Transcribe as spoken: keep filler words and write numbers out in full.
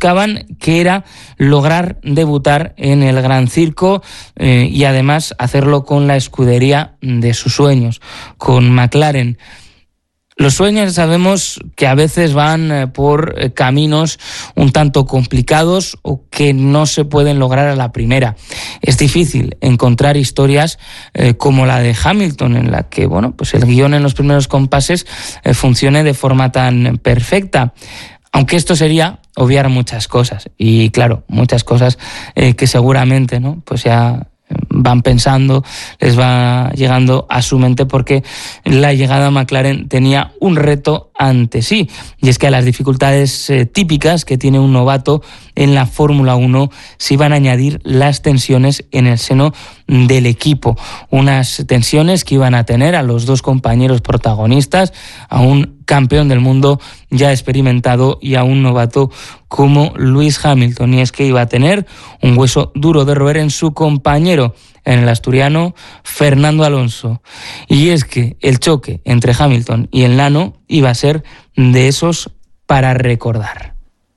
buscaban, que era lograr debutar en el Gran Circo eh, y además hacerlo con la escudería de sus sueños, con McLaren. Los sueños sabemos que a veces van por caminos un tanto complicados o que no se pueden lograr a la primera. Es difícil encontrar historias eh, como la de Hamilton, en la que bueno, pues el guión en los primeros compases eh, funcione de forma tan perfecta. Aunque esto sería obviar muchas cosas. Y claro, muchas cosas eh, que seguramente, ¿no?, pues ya van pensando, les va llegando a su mente, porque la llegada a McLaren tenía un reto ante sí, y es que a las dificultades eh, típicas que tiene un novato en la Fórmula uno se iban a añadir las tensiones en el seno del equipo, unas tensiones que iban a tener a los dos compañeros protagonistas, a un campeón del mundo ya experimentado y a un novato como Lewis Hamilton, y es que iba a tener un hueso duro de roer en su compañero, en el asturiano Fernando Alonso. Y es que el choque entre Hamilton y el nano iba a ser de esos para recordar.